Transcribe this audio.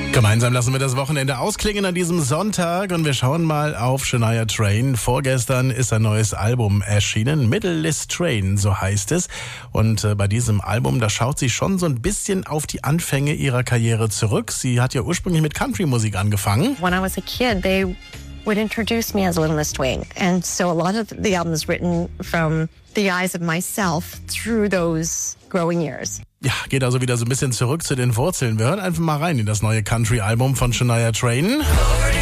Gemeinsam lassen wir das Wochenende ausklingen an diesem Sonntag und wir schauen mal auf Shania Twain. Vorgestern ist ein neues Album erschienen, Middle-List Train, so heißt es. Und bei diesem Album, da schaut sie schon so ein bisschen auf die Anfänge ihrer Karriere zurück. Sie hat ja ursprünglich mit Country-Musik angefangen. When I was a kid, they would introduce me as Little Miss Twain. And so a lot of the album is written from the eyes of myself through those growing years. Ja, geht also wieder so ein bisschen zurück zu den Wurzeln. Wir hören einfach mal rein in das neue Country-Album von Shania Twain.